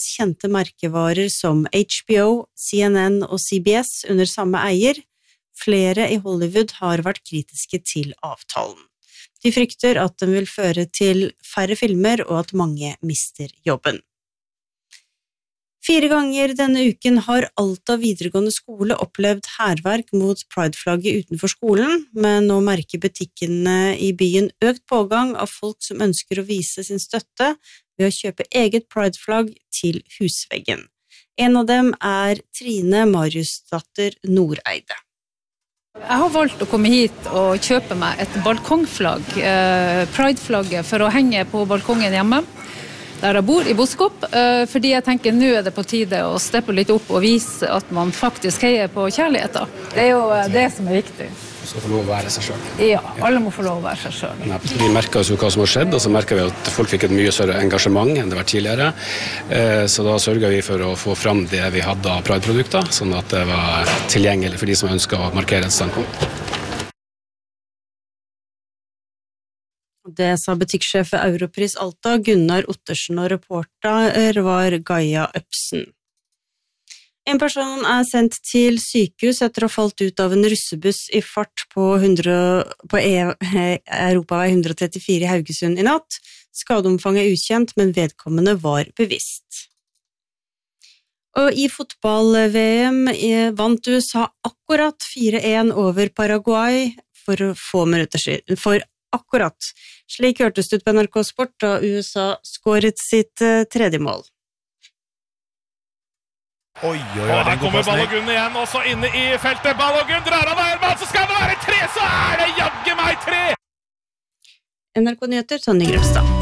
kjente merkevarer som HBO, CNN og CBS under samme eier. Flere i Hollywood har vært kritiske til avtalen. De frykter at den vil føre til færre filmer og at mange mister jobben. 4 ganger denne uken har Alta videregående skole opplevd hærverk mot Pride-flagget utenfor skolen, men nå merker butikkene i byen økt pågang av folk som ønsker å vise sin støtte ved å kjøpe eget Pride-flagg til husveggen. En av dem er Trine Mariusdatter Noreide. Jeg har valgt å komme hit og kjøpe meg et balkongflagg, Pride-flagget, for å henge på balkongen hjemme, der jeg bor i Boskop, fordi jeg tenker nå er det på tide å steppe litt opp og vise at man faktisk heier på kjærligheten. Det er jo det som er viktig. Man skal få lov å være seg selv. Ja, alle må få lov å være seg selv. Vi merket oss jo hva som har skjedd, og så merket vi at folk fikk et mye større engasjement enn det var tidligere. Så da sørget vi for å få fram det vi hadde av Pride-produkter, sånn at det var tilgjengelig for de som ønsket å markere et standpunkt. Det sa butikksjef ved Europris Alta, Gunnar Ottersen, og reporter var Gaia Øpsen. En person er sendt til sykehus etter å ha falt ut av en russebuss i fart på Europavei 134 i Haugesund i natt. Skadeomfanget er ukjent, men vedkommende var bevisst. Og i fotball-VM vant USA akkurat 4-1 over Paraguay for få minutter siden. Akkurat. Slik hørtes det ut på NRK Sport da USA skåret sitt 3. mål. Oi, her kommer Balogun igjen, også inne i feltet. Balogun drar av Eiermann, så skal det være 3, så er det jagge meg 3! NRK Nyheter, Tonje Grøvstad.